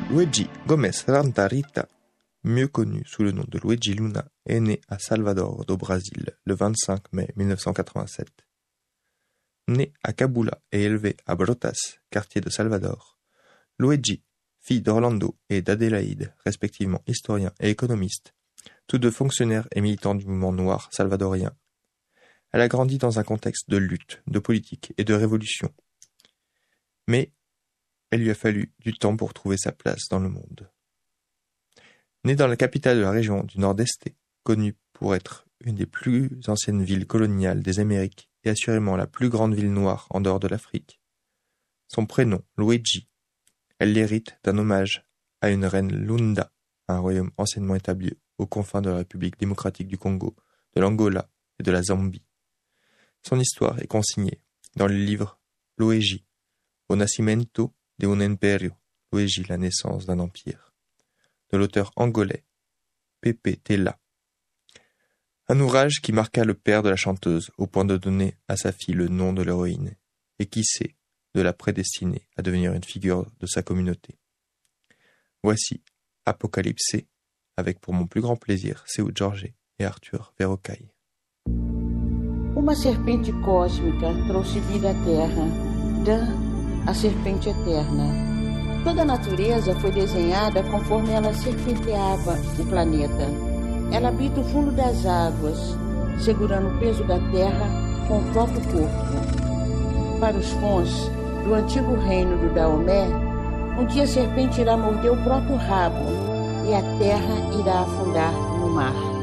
Luigi Gomes Rantarita, mieux connu sous le nom de Luigi Luna, est né à Salvador do Brasil le 25 mai 1987. Né à Cabula et élevé à Brotas, quartier de Salvador, Luigi, fille d'Orlando et d'Adélaïde, respectivement historien et économiste, tous deux fonctionnaires et militants du mouvement noir salvadorien. Elle a grandi dans un contexte de lutte, de politique et de révolution. Mais il lui a fallu du temps pour trouver sa place dans le monde. Née dans la capitale de la région du Nord-Est, connue pour être une des plus anciennes villes coloniales des Amériques et assurément la plus grande ville noire en dehors de l'Afrique, son prénom, Luigi, elle l'hérite d'un hommage à une reine Lunda, un royaume anciennement établi aux confins de la République démocratique du Congo, de l'Angola et de la Zambie. Son histoire est consignée dans le livre Luigi, O Nascimento de un Imperio, Luigi, la naissance d'un empire, de l'auteur angolais Pepe Tela. Un ouvrage qui marqua le père de la chanteuse au point de donner à sa fille le nom de l'héroïne, et qui sait, de la prédestiner à devenir une figure de sa communauté. Voici Apocalypse, avec pour mon plus grand plaisir Seu Jorge et Arthur Verocai. Uma serpente cósmica trouxe vida à Terra, Dan, a serpente eterna. Toda a natureza foi desenhada conforme ela serpenteava o planeta. Ela habita o fundo das águas, segurando o peso da terra com o próprio corpo. Para os Fons do antigo reino do Daomé, um dia a serpente irá morder o próprio rabo e a terra irá afundar no mar.